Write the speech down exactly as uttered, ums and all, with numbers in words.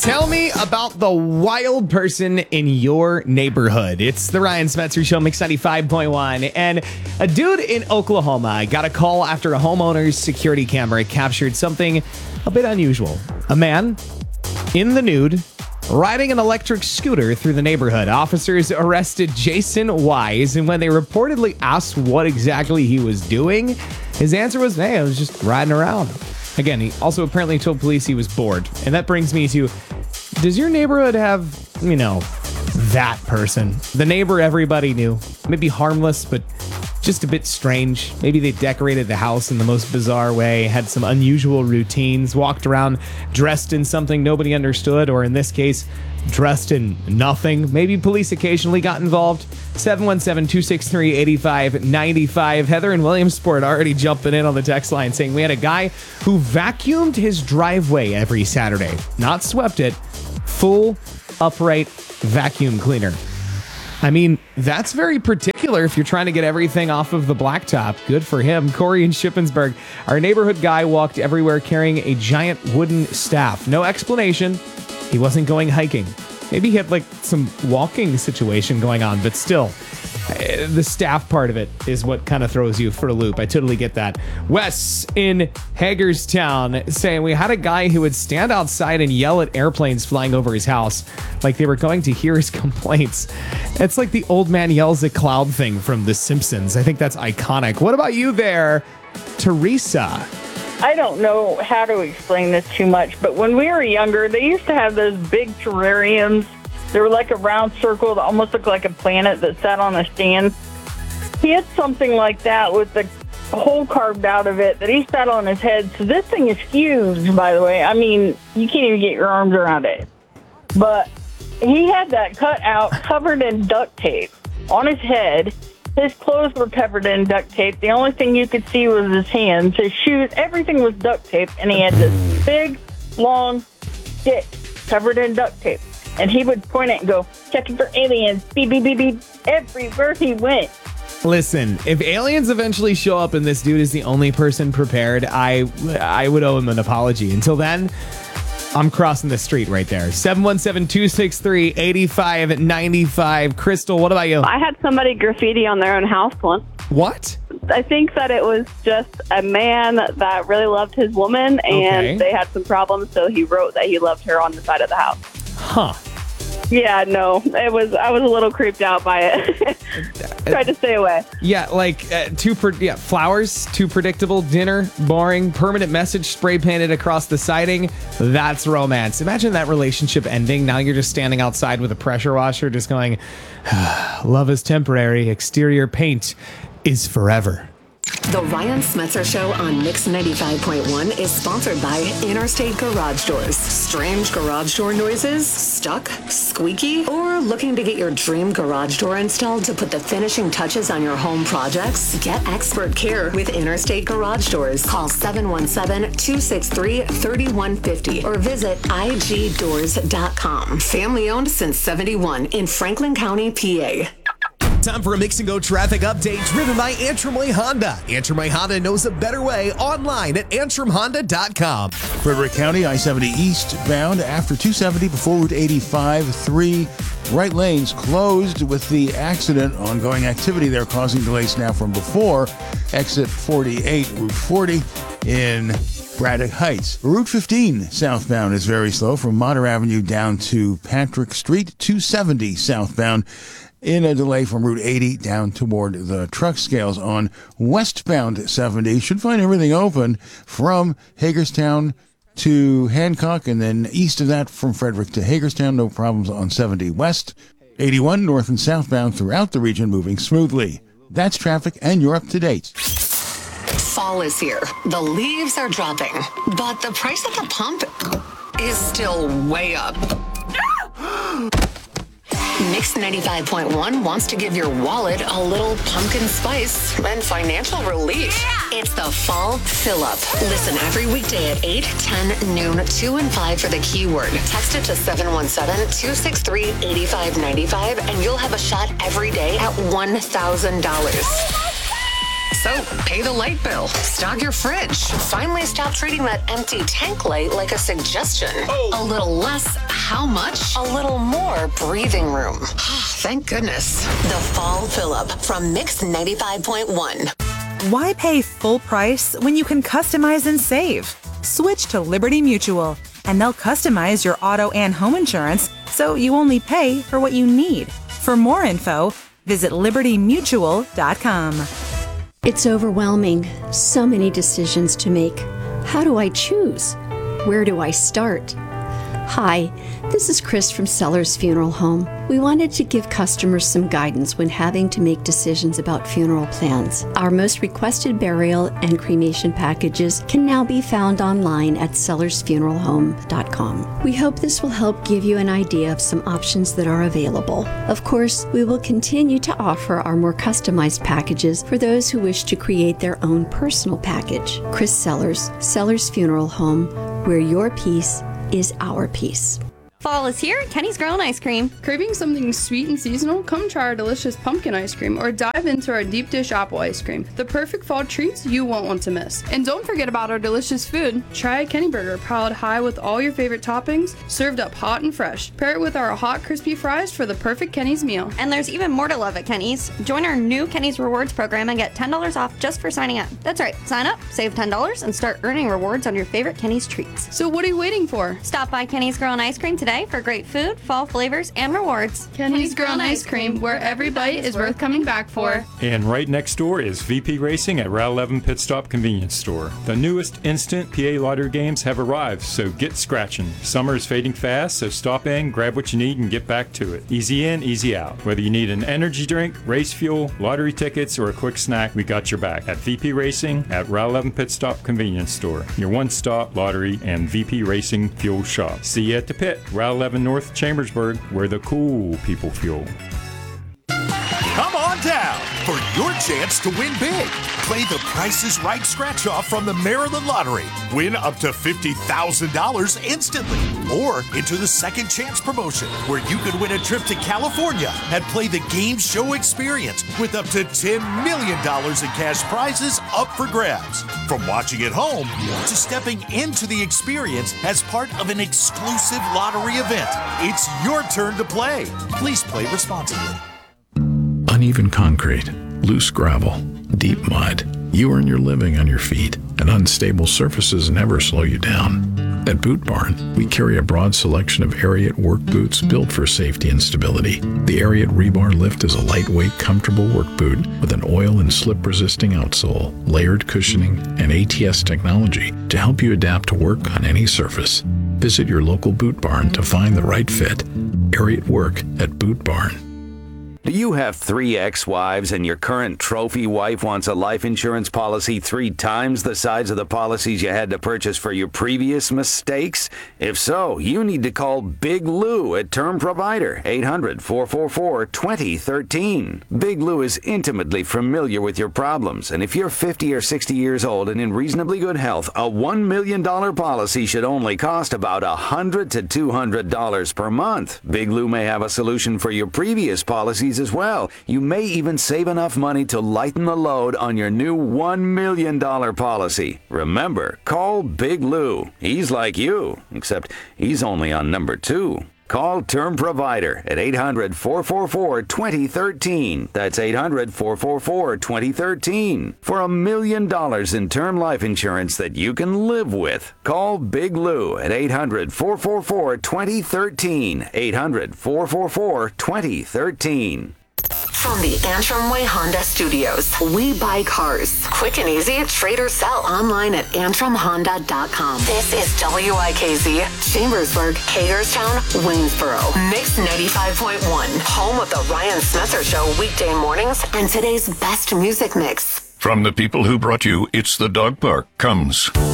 Tell me about the wild person in your neighborhood. It's the Ryan Spencer Show, Mix ninety-five point one. And a dude in Oklahoma got a call after a homeowner's security camera captured something a bit unusual. A man in the nude riding an electric scooter through the neighborhood. Officers arrested Jason Wise, and when they reportedly asked what exactly he was doing, his answer was, hey, I was just riding around. Again, he also apparently told police he was bored. And that brings me to, does your neighborhood have, you know, that person? The neighbor everybody knew. Maybe harmless, but just a bit strange. Maybe they decorated the house in the most bizarre way, had some unusual routines, walked around dressed in something nobody understood, or in this case, dressed in nothing. Maybe police occasionally got involved. seven one seven, two six three, eight five nine five. Heather in Williamsport already jumping in on the text line saying we had a guy who vacuumed his driveway every Saturday. Not swept it. Full upright vacuum cleaner. I mean, that's very particular if you're trying to get everything off of the blacktop. Good for him. Corey in Shippensburg. Our neighborhood guy walked everywhere carrying a giant wooden staff. No explanation. He wasn't going hiking. Maybe he had like some walking situation going on, but still, the staff part of it is what kind of throws you for a loop. I totally get that. Wes in Hagerstown saying we had a guy who would stand outside and yell at airplanes flying over his house like they were going to hear his complaints. It's like the old man yells at cloud thing from The Simpsons. I think that's iconic. What about you there, Teresa? I don't know how to explain this too much, but when we were younger, they used to have those big terrariums. They were like a round circle that almost looked like a planet that sat on a stand. He had something like that with the hole carved out of it that he sat on his head. So this thing is huge, by the way. I mean, you can't even get your arms around it. But he had that cut out, covered in duct tape on his head. His clothes were covered in duct tape. The only thing you could see was his hands, his shoes. Everything was duct tape. And he had this big, long stick covered in duct tape. And he would point it and go, checking for aliens, beep, beep, beep, beep, everywhere he went. Listen, if aliens eventually show up and this dude is the only person prepared, I I would owe him an apology. Until then, I'm crossing the street right there. seven one seven, two six three, eight five nine five. Crystal, what about you? I had somebody graffiti on their own house once. What? I think that it was just a man that really loved his woman, and Okay. they had some problems, so he wrote that he loved her on the side of the house. Huh. Yeah, no, it was. I was a little creeped out by it. Tried to stay away. Yeah, like uh, too pre- yeah, flowers, too predictable, dinner, boring, permanent message spray painted across the siding. That's romance. Imagine that relationship ending. Now you're just standing outside with a pressure washer just going, love is temporary, exterior paint is forever. The Ryan Smetzer Show on Mix ninety-five point one is sponsored by Interstate Garage Doors. Strange garage door noises? Stuck? Squeaky? Or looking to get your dream garage door installed to put the finishing touches on your home projects? Get expert care with Interstate Garage Doors. Call seven one seven, two six three, three one five zero or visit I G doors dot com. Family owned since seventy-one in Franklin County, P A. Time for a Mix and Go traffic update driven by Antrim Way Honda. Antrim Way Honda knows a better way online at antrim honda dot com. Frederick County, I seventy eastbound after two seventy before Route eighty-five. Three right lanes closed with the accident. Ongoing activity there causing delays now from before exit forty-eight, Route forty in Braddock Heights. Route fifteen southbound is very slow from Motter Avenue down to Patrick Street. two seventy southbound in a delay from Route eighty down toward the truck scales. On westbound seventy, should find everything open from Hagerstown to Hancock, and then east of that from Frederick to Hagerstown. No problems on seventy west. eighty-one north and southbound throughout the region moving smoothly. That's traffic, and you're up to date. Fall is here. The leaves are dropping, but the price at the pump is still way up. Mix ninety-five point one wants to give your wallet a little pumpkin spice and financial relief. Yeah. It's the Fall Fill-Up. Listen every weekday at eight, ten, noon, two, and five for the keyword. Text it to seven one seven, two six three, eight five nine five and you'll have a shot every day at one thousand dollars. So pay the light bill, stock your fridge, finally stop treating that empty tank light like a suggestion. Oh. A little less, how much? A little more breathing room. Thank goodness. The Fall Fill-Up from Mix ninety-five point one. Why pay full price when you can customize and save? Switch to Liberty Mutual, and they'll customize your auto and home insurance so you only pay for what you need. For more info, visit liberty mutual dot com. It's overwhelming. So many decisions to make. How do I choose? Where do I start? Hi, this is Chris from Sellers Funeral Home. We wanted to give customers some guidance when having to make decisions about funeral plans. Our most requested burial and cremation packages can now be found online at sellers funeral home dot com. We hope this will help give you an idea of some options that are available. Of course, we will continue to offer our more customized packages for those who wish to create their own personal package. Chris Sellers, Sellers Funeral Home, where your peace is our peace. Fall is here at Kenny's Grill and Ice Cream. Craving something sweet and seasonal? Come try our delicious pumpkin ice cream or dive into our deep dish apple ice cream. The perfect fall treats you won't want to miss. And don't forget about our delicious food. Try a Kenny Burger piled high with all your favorite toppings, served up hot and fresh. Pair it with our hot crispy fries for the perfect Kenny's meal. And there's even more to love at Kenny's. Join our new Kenny's Rewards program and get ten dollars off just for signing up. That's right, sign up, save ten dollars, and start earning rewards on your favorite Kenny's treats. So what are you waiting for? Stop by Kenny's Grill and Ice Cream today for great food, fall flavors, and rewards. Kenny's Grill and Ice Cream, where every bite is worth coming back for. And right next door is V P Racing at Route eleven Pit Stop Convenience Store. The newest instant P A lottery games have arrived, so get scratching. Summer is fading fast, so stop in, grab what you need, and get back to it. Easy in, easy out. Whether you need an energy drink, race fuel, lottery tickets, or a quick snack, we got your back at V P Racing at Route eleven Pit Stop Convenience Store. Your one-stop lottery and V P Racing fuel shop. See you at the pit, Route eleven North Chambersburg, where the cool people fuel. Come on down for your chance to win big. Play the Price is Right scratch off from the Maryland Lottery. Win up to fifty thousand dollars instantly. Or enter the Second Chance promotion, where you could win a trip to California and play the game show experience with up to ten million dollars in cash prizes up for grabs. From watching at home to stepping into the experience as part of an exclusive lottery event, it's your turn to play. Please play responsibly. Uneven concrete, loose gravel, deep mud. You earn your living on your feet, and unstable surfaces never slow you down. At Boot Barn, we carry a broad selection of Ariat work boots built for safety and stability. The Ariat Rebar Lift is a lightweight, comfortable work boot with an oil and slip-resisting outsole, layered cushioning, and A T S technology to help you adapt to work on any surface. Visit your local Boot Barn to find the right fit. Ariat Work at Boot Barn. Do you have three ex-wives and your current trophy wife wants a life insurance policy three times the size of the policies you had to purchase for your previous mistakes? If so, you need to call Big Lou at Term Provider, eight hundred, four four four, two zero one three. Big Lou is intimately familiar with your problems, and if you're fifty or sixty years old and in reasonably good health, a one million dollars policy should only cost about one hundred to two hundred dollars per month. Big Lou may have a solution for your previous policies as well. You may even save enough money to lighten the load on your new one million dollars policy. Remember, call Big Lou. He's like you, except he's only on number two. Call Term Provider at eight hundred, four four four, two zero one three. That's eight hundred, four four four, two zero one three. For a million dollars in term life insurance that you can live with. Call Big Lou at eight hundred, four four four, two zero one three. eight hundred, four four four, two zero one three. From the Antrim Way Honda Studios, we buy cars. Quick and easy, trade or sell online at antrim honda dot com. This is W I K Z, Chambersburg, Hagerstown, Waynesboro. Mix ninety-five point one, home of the Ryan Smetzer Show weekday mornings and today's best music mix. From the people who brought you It's the Dog Park comes